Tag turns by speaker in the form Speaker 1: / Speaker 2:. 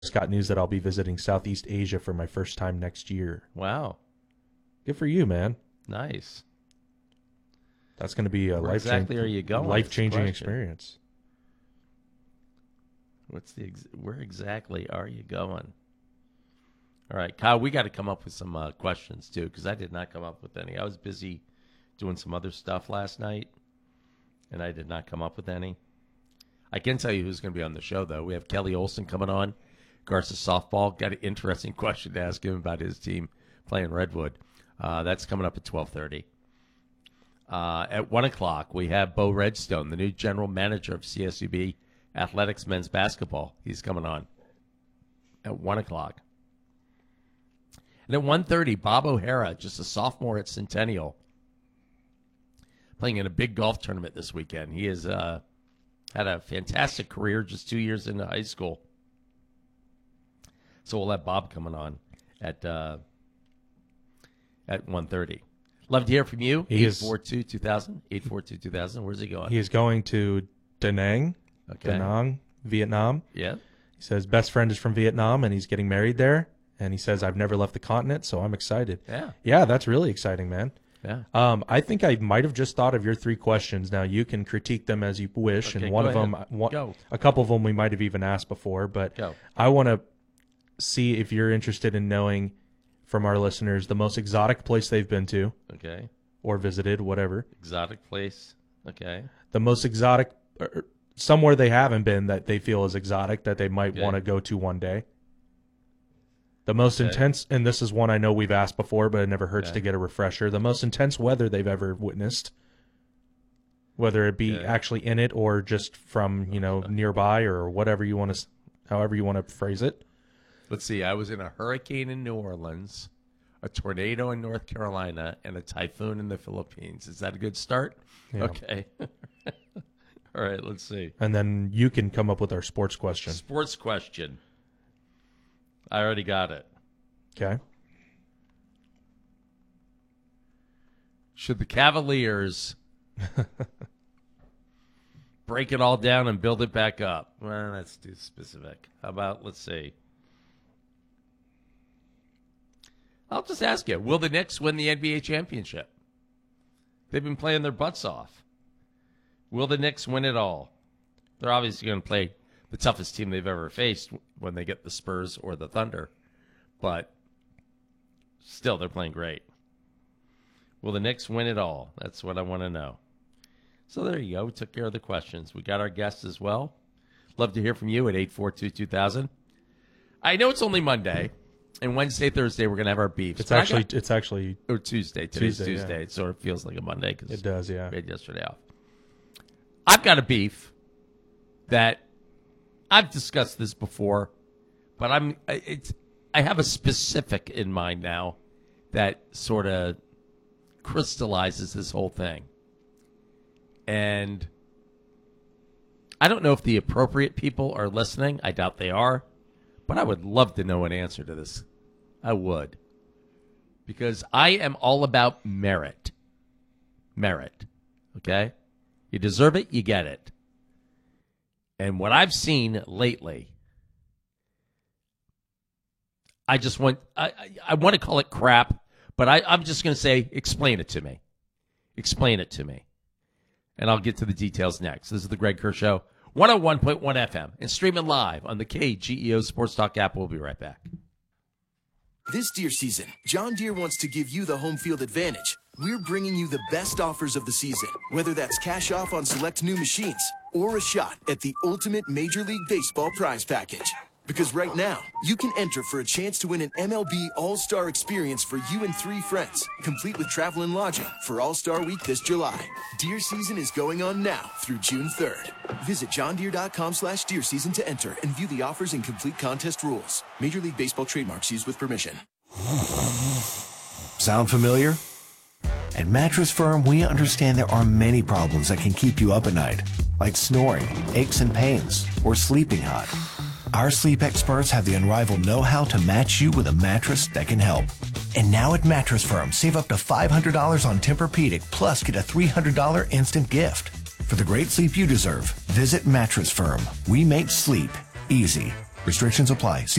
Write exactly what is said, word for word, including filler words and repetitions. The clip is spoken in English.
Speaker 1: just got news that I'll be visiting Southeast Asia for my first time next year.
Speaker 2: Wow.
Speaker 1: Good for you, man.
Speaker 2: Nice.
Speaker 1: That's going to be a
Speaker 2: Where
Speaker 1: life
Speaker 2: exactly are you going?
Speaker 1: life-changing experience.
Speaker 2: What's the ex- where exactly are you going? All right, Kyle, we got to come up with some uh, questions too, because I did not come up with any. I was busy doing some other stuff last night, and I did not come up with any. I can tell you who's going to be on the show, though. We have Kelly Olson coming on, Garza softball. Got an interesting question to ask him about his team playing Redwood. Uh, that's coming up at twelve thirty. Uh, at one o'clock, we have Bo Redstone, the new general manager of C S U B Athletics men's basketball. He's coming on at one o'clock. And at one thirty, Bob O'Hara, just a sophomore at Centennial, playing in a big golf tournament this weekend. He has uh, had a fantastic career, just two years into high school. So we'll have Bob coming on at uh, at one thirty. Love to hear from you. eight four two, two thousand. eight four two, two thousand. Where's he going?
Speaker 1: He is going to Da Nang,
Speaker 2: Okay.
Speaker 1: Da Nang, Vietnam.
Speaker 2: Yeah.
Speaker 1: He says best friend is from Vietnam, and he's getting married there. And he says, I've never left the continent, so I'm excited.
Speaker 2: Yeah.
Speaker 1: Yeah, that's really exciting, man.
Speaker 2: Yeah.
Speaker 1: Um, I think I might have just thought of your three questions. Now, you can critique them as you wish,
Speaker 2: Okay,
Speaker 1: and one
Speaker 2: go
Speaker 1: of them,
Speaker 2: ahead.
Speaker 1: one,
Speaker 2: Go.
Speaker 1: a couple of them we might have even asked before, but
Speaker 2: Go.
Speaker 1: I want to see if you're interested in knowing from our listeners the most exotic place they've been to
Speaker 2: Okay.
Speaker 1: or visited, whatever.
Speaker 2: Exotic place. Okay.
Speaker 1: The most exotic, or somewhere they haven't been that they feel is exotic that they might
Speaker 2: Okay.
Speaker 1: want to go to one day. The most
Speaker 2: Okay.
Speaker 1: intense, and this is one I know we've asked before, but it never hurts
Speaker 2: Okay.
Speaker 1: to get a refresher. The most intense weather they've ever witnessed, whether it be
Speaker 2: Okay.
Speaker 1: actually in it or just from, you know, nearby or whatever you want to, however you want to phrase it.
Speaker 2: Let's see. I was in a hurricane in New Orleans, a tornado in North Carolina, and a typhoon in the Philippines. Is that a good start?
Speaker 1: Yeah.
Speaker 2: Okay. All right. Let's see.
Speaker 1: And then you can come up with our sports question.
Speaker 2: Sports question. I already got it.
Speaker 1: Okay.
Speaker 2: Should the Cavaliers break it all down and build it back up? Well, that's too specific. How about, let's see. I'll just ask you, will the Knicks win the N B A championship? They've been playing their butts off. Will the Knicks win it all? They're obviously going to play the toughest team they've ever faced when they get the Spurs or the Thunder. But still, they're playing great. Will the Knicks win it all? That's what I want to know. So there you go. We took care of the questions. We got our guests as well. Love to hear from you at eight four two, two thousand. I know it's only Monday, and Wednesday, Thursday, we're going to have our beefs.
Speaker 1: It's
Speaker 2: But I
Speaker 1: actually,
Speaker 2: got-
Speaker 1: it's actually,
Speaker 2: or Tuesday. Today's
Speaker 1: Tuesday,
Speaker 2: Tuesday.
Speaker 1: yeah.
Speaker 2: It sort of feels like a Monday because
Speaker 1: it does, yeah.
Speaker 2: we had yesterday off. I've got a beef that I've discussed this before, but I'm it's I have a specific in mind now that sort of crystallizes this whole thing. And I don't know if the appropriate people are listening. I doubt they are, but I would love to know an answer to this. I would. Because I am all about merit. Merit. Okay? You deserve it, you get it. And what I've seen lately, I just want, I, I, I want to call it crap, but I, I'm just going to say, explain it to me. Explain it to me. And I'll get to the details next. This is the Greg Kerr Show, one oh one point one F M, and streaming live on the K G E O Sports Talk app. We'll be right back.
Speaker 3: This deer season, John Deere wants to give you the home field advantage. We're bringing you the best offers of the season, whether that's cash off on select new machines or a shot at the ultimate Major League Baseball prize package. Because right now, you can enter for a chance to win an M L B All-Star experience for you and three friends, complete with travel and lodging for All-Star Week this July. Deer season is going on now through June third. Visit johndeere.com slash deer season to enter and view the offers and complete contest rules. Major League Baseball trademarks used with permission.
Speaker 4: Sound familiar? At Mattress Firm, we understand there are many problems that can keep you up at night, like snoring, aches and pains, or sleeping hot. Our sleep experts have the unrivaled know-how to match you with a mattress that can help. And now at Mattress Firm, save up to five hundred dollars on Tempur-Pedic, plus get a three hundred dollars instant gift. For the great sleep you deserve, visit Mattress Firm. We make sleep easy. Restrictions apply. See